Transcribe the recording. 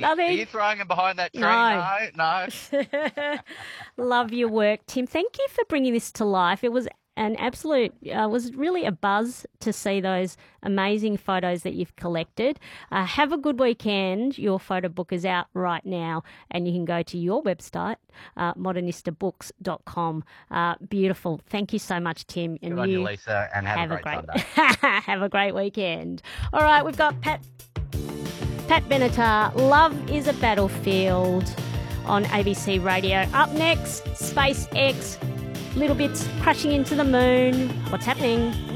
Nothing. Are you throwing him behind that tree? No. Love your work, Tim. Thank you for bringing this to life. It was an absolute, was really a buzz to see those amazing photos that you've collected. Have a good weekend. Your photo book is out right now, and you can go to your website, modernistabooks.com. Beautiful. Thank you so much, Tim. And good on you, Lisa, and have a great Sunday. Have a great weekend. All right, we've got Pat Benatar, Love is a Battlefield on ABC Radio. Up next, SpaceX, little bits crashing into the moon. What's happening?